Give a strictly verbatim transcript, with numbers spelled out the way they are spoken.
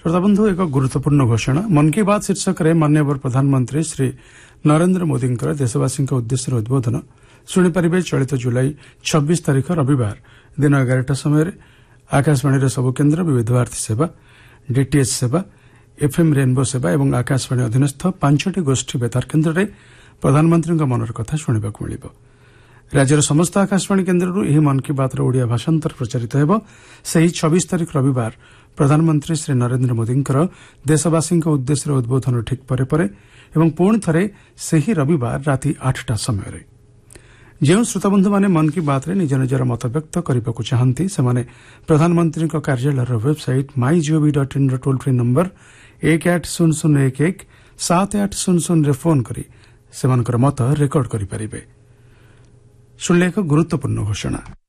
श्रोताबंधु एक गुरुत्वपूर्ण घोषणा मन की बात शीर्षक में माननीय प्रधानमंत्री श्री नरेंद्र मोदी देशवासी उद्देश्य उद्बोधन शुणिपारे चलित जुलाई छब्बीस तारीख रविवार दिन एगारटा समय आकाशवाणी सबु केन्द्र विविध भारती सेवा डीटीएच सेवा एफएम रेनबो सेवा और आकाशवाणी अधीनस्थ पांचटी गोष्ठी बेतार केन्द्र में प्रधानमंत्री मनर कथा शुणा मिल राज्यर समस्त आकाशवाणी केन्द्र यह मन की बात ओडिया भाषांतर प्रचारित होब से छब्बीस तारीख रविवार प्रधानमंत्री श्री नरेंद्र मोदी देशवासी उद्देश्य उद्बोधन ठीक पर पुणी थे से रविवार राति आठटा समय जो श्रोताबंधु मैंने मन की बात निज निजर मत व्यक्त करने को चाहती से प्रधानमंत्री कार्यालय website my gov dot in toll free number एक आठ शून्य शून्य एक एक सात आठ शून्य शून्य फोन कर मत रेकर्ड करें। शुणिले एक गुरुत्वपूर्ण घोषणा।